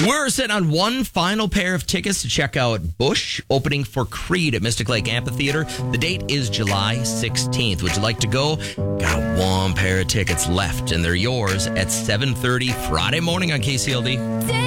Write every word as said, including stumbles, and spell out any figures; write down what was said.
We're sitting on one final pair of tickets to check out Bush opening for Creed at Mystic Lake Amphitheater. The date is July sixteenth. Would you like to go? Got one pair of tickets left, and they're yours at seven thirty Friday morning on K C L D.